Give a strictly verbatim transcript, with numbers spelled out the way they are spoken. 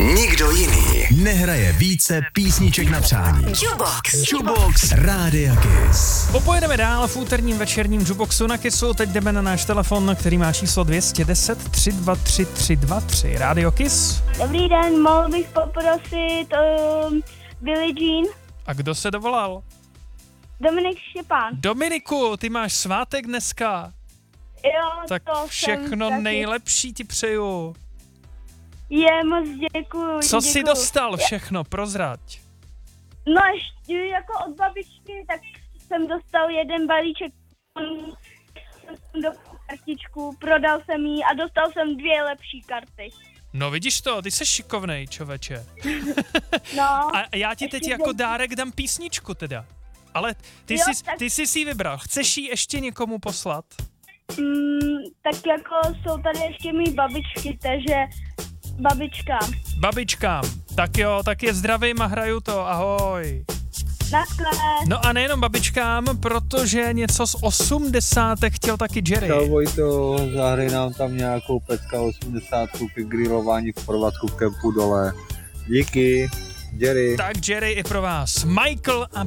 nikdo jiný nehraje více písniček na přání. Jukebox. Jukebox Rádia Kiss. Popojedeme dál v úterním večerním Jukeboxu na Kissu. Teď jdeme na náš telefon, který má číslo dvě jedna deset, tři dva tři, tři dva tři. Rádio Kiss. Dobrý den, mohl bych poprosit um, Billie Jean. A kdo se dovolal? Dominik Štěpán. Dominiku, ty máš svátek dneska. Jo, Tak to všechno jsem taky. nejlepší ti přeju. Je, moc děkuju. Co děkuju. jsi dostal všechno, prozrať. No ještě jako od babičky, tak jsem dostal jeden balíček do kartičku, prodal jsem ji a dostal jsem dvě lepší karty. No vidíš to, ty jsi šikovnej, čověče. No. A já ti teď ještě jako děkuju. dárek dám písničku teda. Ale ty, Jo, jsi, tak- ty jsi si ji vybral. Chceš ji ještě někomu poslat? Mm, tak jako jsou tady ještě mý babičky, takže babička. Babičkám. Tak jo, tak je zdravím a hraju to, ahoj. Naschle. No a nejenom babičkám, protože něco z osmdesátek chtěl taky Jerry. Čau Vojto, zahraj nám tam nějakou pecka osmdesátku ke grilování v Chorvatsku v kempu dole. Díky, Jerry. Tak Jerry i pro vás. Michael a